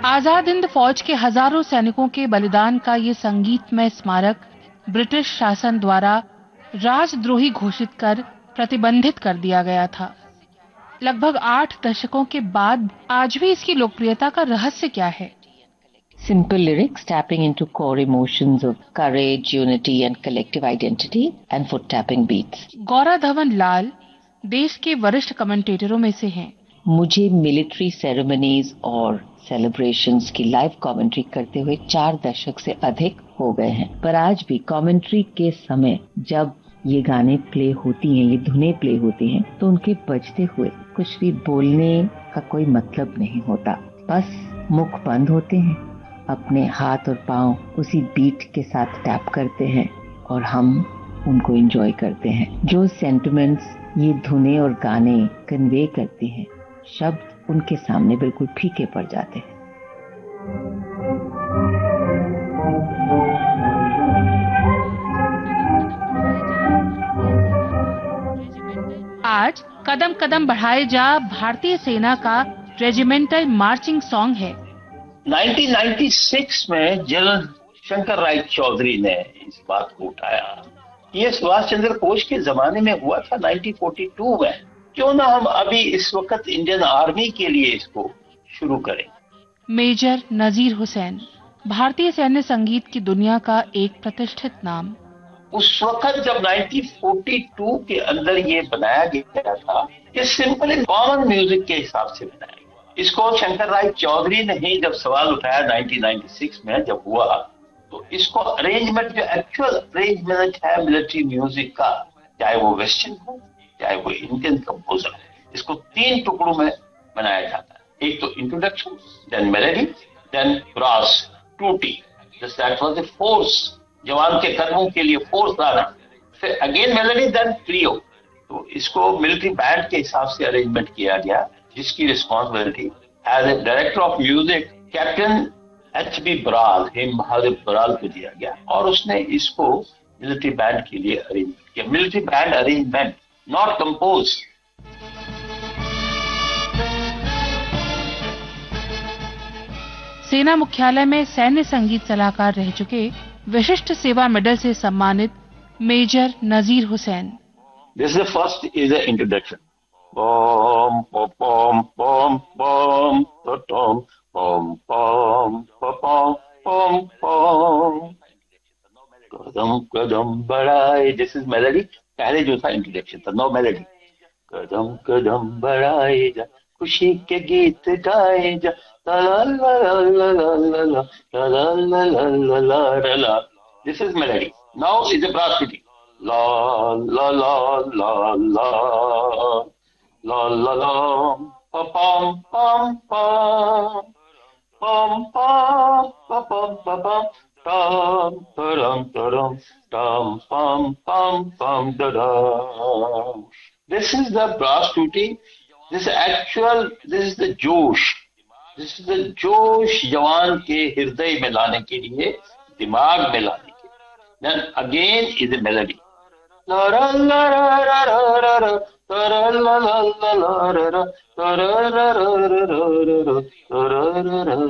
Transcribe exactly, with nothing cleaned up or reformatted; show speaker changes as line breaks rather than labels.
आजाद हिंद फौज के हजारों सैनिकों के बलिदान का ये संगीतमय स्मारक ब्रिटिश शासन द्वारा राजद्रोही घोषित कर प्रतिबंधित कर दिया गया था। लगभग आठ दशकों के बाद आज भी इसकी लोकप्रियता का रहस्य क्या है?
Simple lyrics tapping into core emotions of courage, unity and collective identity and foot tapping beats.
Gaura Dhawan लाल देश के वरिष्ठ कमेंटेटरों में से हैं।
मुझे मिलिट्री सेरेमनीज और सेलिब्रेशंस की लाइव कमेंट्री करते हुए चार दशक से अधिक हो गए हैं, पर आज भी कमेंट्री के समय जब ये गाने प्ले होती हैं, ये धुनें प्ले होती हैं, तो उनके बजते हुए कुछ भी बोलने का कोई मतलब नहीं होता। बस मुख बंद होते हैं, अपने हाथ और पांव उसी बीट के साथ टैप करते हैं और हम उनको एंजॉय करते हैं। जो सेंटिमेंट्स ये धुनें और गाने कन्वे करते हैं, शब्द उनके सामने बिल्कुल फीके पड़ जाते हैं।
आज कदम कदम बढ़ाए जा भारतीय सेना का रेजिमेंटल मार्चिंग सॉन्ग है।
उन्नीस सौ छियानवे में जनरल शंकर राय चौधरी ने इस बात को उठाया। ये सुभाष चंद्र बोस के जमाने में हुआ था उन्नीस सौ बयालीस में। क्यों ना हम अभी इस वक्त इंडियन आर्मी के लिए इसको शुरू करें।
मेजर नजीर हुसैन भारतीय सैन्य संगीत की दुनिया का एक प्रतिष्ठित नाम।
उस वक्त जब उन्नीस सौ बयालीस के अंदर ये बनाया गया था, ये सिंपल कॉमन म्यूजिक के हिसाब से बनाया गया। इसको शंकर राय चौधरी ने ही जब सवाल उठाया उन्नीस सौ छियानवे में जब हुआ, तो इसको अरेंजमेंट जो एक्चुअल अरेंजमेंट है मिलिट्री म्यूजिक का, चाहे वो वेस्टर्न हो चाहे वो इंडियन कंपोजर, इसको तीन टुकड़ों में बनाया जाता है। एक तो introduction, then melody, then brass टूटी, दैट वाज द फोर्स, जवान के कदमों के लिए फोर्स लाना, फिर अगेन मेलोडी, देन ट्रियो। तो इसको मिलिट्री बैंड के हिसाब से अरेंजमेंट किया गया, जिसकी responsibility as a director of music captain H B Baral, हेम महादेव बराल को दिया गया, और उसने इसको मिलिट्री बैंड के लिए अरेंजमेंट किया। Military band arrangement, not compose.
सेना मुख्यालय में सैन्य संगीत सलाहकार रह चुके विशिष्ट सेवा मेडल से सम्मानित major Nazir Hussain.
This is the first is the introduction. Bom bom bom bom bom bom bom bom bom bom bom कदम कदम बढ़ाए, दिस इज मेलोडी। पहले जो था इंट्रोडक्शन था, नो मेलोडी। कदम कदम बढ़ाए जा, खुशी के गीत गाए जा, ला ला ला ला ला ला ला ला ला ला ला। This is melody. Now is the brass टूटी। ला ला ला ला ला La la la, pa pam pam pam, pam pam pa pam pa pam, tam tam tam tam pam pam pam da da. This is the brass tutti. This is actual. This is the जोश. This is the जोश जवान के हृदय में लाने के लिए, दिमाग में लाने के लिए. Then again is the melody. La la la la la la la. La la la la la la la la la la la la la la la la la.